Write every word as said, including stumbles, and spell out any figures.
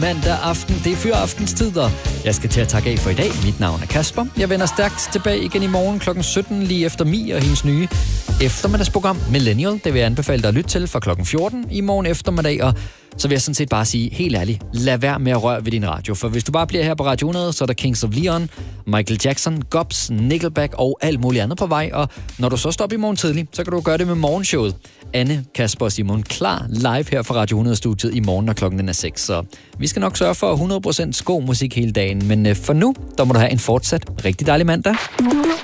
mandag aften. Det er fyraftens og jeg skal til at takke af for i dag. Mit navn er Kasper. Jeg vender stærkt tilbage igen i morgen klokken sytten lige efter Mi og hendes nye eftermiddagsprogram Millennial. Det vil jeg anbefale dig at lytte til fra klokken fjorten i morgen eftermiddag. Og så vil jeg sådan set bare sige helt ærligt, lad være med at røre ved din radio. For hvis du bare bliver her på Radio hundrede, så er der Kings of Leon, Michael Jackson, Gobs, Nickelback og alt muligt andet på vej. Og når du så stopper i morgen tidlig, så kan du gøre det med morgenshowet. Anne, Kasper og Simon klar live her fra Radio hundrede-studiet i morgen, når klokken er seks. Så vi skal nok sørge for hundrede procent god musik hele dagen. Men for nu, der må du have en fortsat rigtig dejlig mandag.